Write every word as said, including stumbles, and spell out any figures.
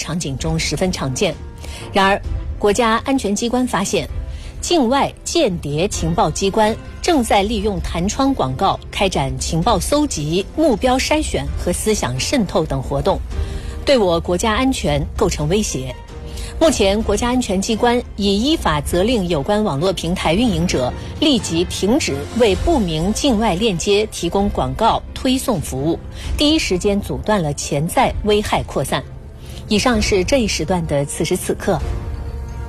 场景中十分常见。然而，国家安全机关发现，境外间谍情报机关正在利用弹窗广告开展情报搜集、目标筛选和思想渗透等活动，对我国家安全构成威胁。目前，国家安全机关已依法责令有关网络平台运营者立即停止为不明境外链接提供广告推送服务，第一时间阻断了潜在危害扩散。以上是这一时段的此时此刻。